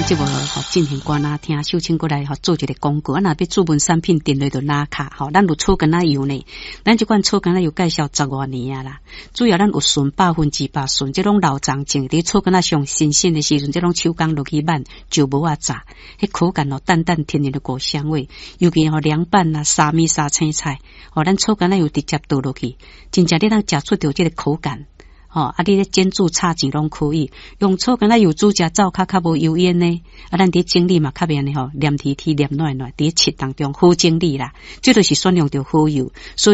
节目吼进行歌仔听，秀清过来吼做一个广告。若要注文产品，电话就拉卡吼。咱有草根仔油呢，咱这款草根仔油介绍10多年啊啦。主要咱有纯100%纯，这种老长种伫草根仔上新鲜的时阵，这种手工落去挽就无啊炸，迄口感哦淡淡甜甜的果香味。尤其吼凉拌啦、沙米沙青菜，哦咱草根仔油直接倒落去，真正你通食出着这个口感。你咧煎煮炒钱拢可以，用草根仔油煮食灶较无油烟呢。咱伫整理嘛较免呢黏黏黏软软，伫切当中好整理啦。这就是选用着好油，所以